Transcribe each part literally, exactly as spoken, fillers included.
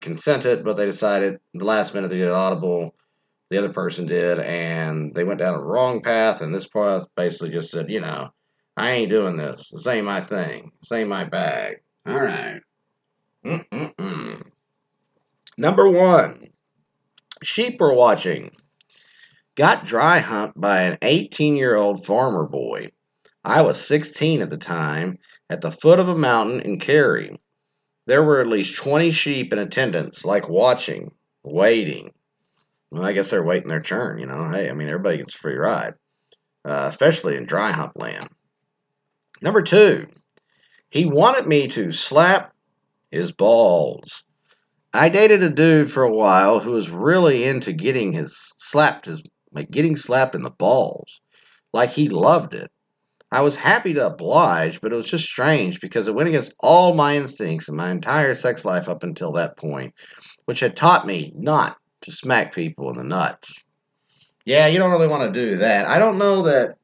consented, but they decided the last minute they did audible. The other person did, and they went down a wrong path. And this path basically just said, you know, I ain't doing this. This ain't my thing. This ain't my bag. All right. Mm-mm-mm. Number one, sheep are watching. Got dry humped by an eighteen-year-old farmer boy. I was sixteen at the time, at the foot of a mountain in Cary. There were at least twenty sheep in attendance, like watching, waiting. Well, I guess they're waiting their turn, you know. Hey, I mean, everybody gets a free ride, uh, especially in dry hump land. Number two, he wanted me to slap his balls. I dated a dude for a while who was really into getting his slapped his like getting slapped in the balls, like he loved it. I was happy to oblige, but it was just strange because it went against all my instincts and my entire sex life up until that point, which had taught me not to smack people in the nuts. Yeah, you don't really want to do that. I don't know that,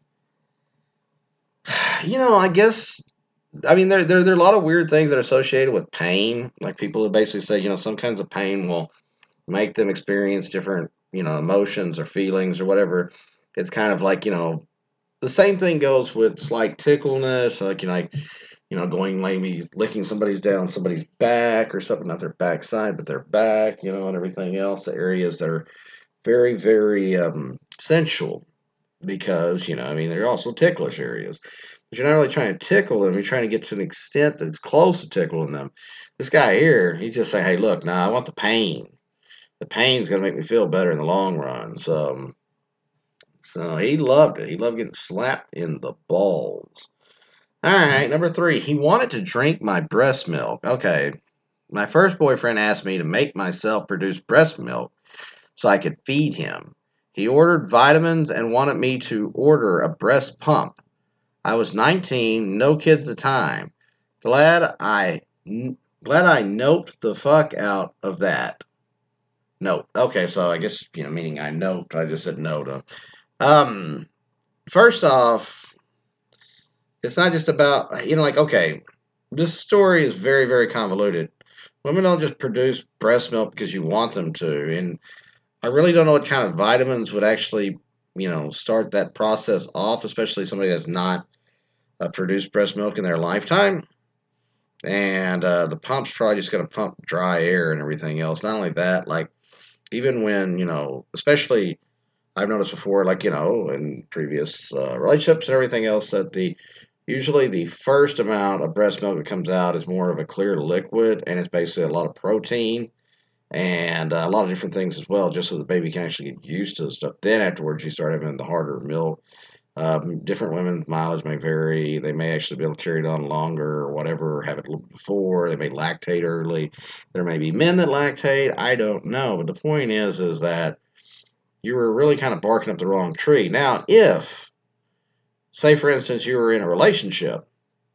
you know, I guess, I mean, there, there, there are a lot of weird things that are associated with pain. Like people who basically say, you know, some kinds of pain will make them experience different, you know, emotions or feelings or whatever. It's kind of like, you know, the same thing goes with slight tickleness, like, you know, like, you know, going maybe licking somebody's down somebody's back or something, not their backside, but their back, you know, and everything else. The areas that are very, very um, sensual because, you know, I mean, they're also ticklish areas. But you're not really trying to tickle them. You're trying to get to an extent that's close to tickling them. This guy here, he just say, hey, look, now nah, I want the pain. The pain's going to make me feel better in the long run. So, so he loved it. He loved getting slapped in the balls. All right, number three, he wanted to drink my breast milk. Okay, my first boyfriend asked me to make myself produce breast milk so I could feed him. He ordered vitamins and wanted me to order a breast pump. I was nineteen, no kids at the time. Glad I glad I noped the fuck out of that. Nope. Okay, so I guess, you know, meaning I noped. I just said no to. Um, first off, it's not just about, you know, like, okay, this story is very, very convoluted. Women don't just produce breast milk because you want them to. And I really don't know what kind of vitamins would actually, you know, start that process off, especially somebody that's not uh, produced breast milk in their lifetime. And uh, the pump's probably just going to pump dry air and everything else. Not only that, like, even when, you know, especially I've noticed before, like, you know, in previous uh, relationships and everything else, that the usually the first amount of breast milk that comes out is more of a clear liquid, and it's basically a lot of protein and uh, a lot of different things as well, just so the baby can actually get used to the stuff. Then afterwards, you start having the harder milk. Um, different women's mileage may vary. They may actually be able to carry it on longer or whatever, have it a little before. They may lactate early. There may be men that lactate. I don't know. But the point is, is that you were really kind of barking up the wrong tree. Now, if, say, for instance, you were in a relationship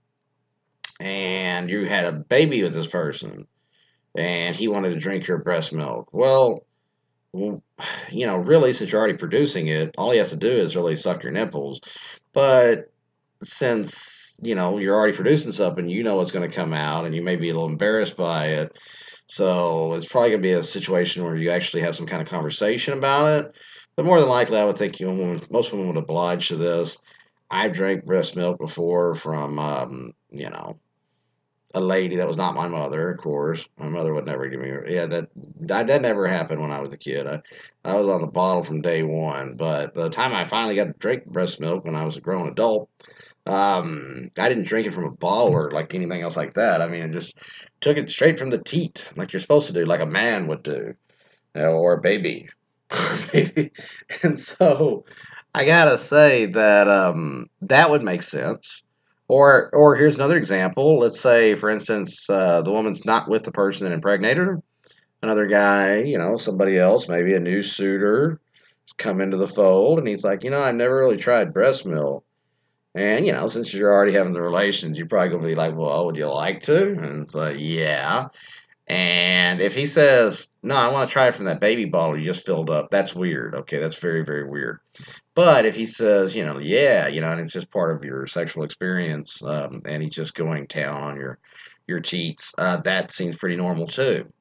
and you had a baby with this person and he wanted to drink your breast milk, well, well, you know, really, since you're already producing it, all he has to do is really suck your nipples. But since, you know, you're already producing something, you know what's going to come out, and you may be a little embarrassed by it. So it's probably going to be a situation where you actually have some kind of conversation about it. But more than likely, I would think you know, most women would oblige to this. I've drank breast milk before from, um, you know, a lady that was not my mother, of course. My mother would never give me. Yeah, that that, that never happened when I was a kid. I, I was on the bottle from day one. But the time I finally got to drink breast milk when I was a grown adult, um, I didn't drink it from a bottle or like anything else like that. I mean, I just took it straight from the teat, like you're supposed to do, like a man would do, you know, or a baby, or a baby. And so I gotta say that um, that would make sense. Or, or here's another example. Let's say, for instance, uh, the woman's not with the person that impregnated her. Another guy, you know, somebody else, maybe a new suitor, has come into the fold, and he's like, you know, I never really tried breast milk. And, you know, since you're already having the relations, you're probably going to be like, well, would you like to? And it's like, yeah. And if he says, no, I want to try it from that baby bottle you just filled up, that's weird. Okay, that's very, very weird. But if he says, you know, yeah, you know, and it's just part of your sexual experience, um, and he's just going down on your your teats, uh, that seems pretty normal too.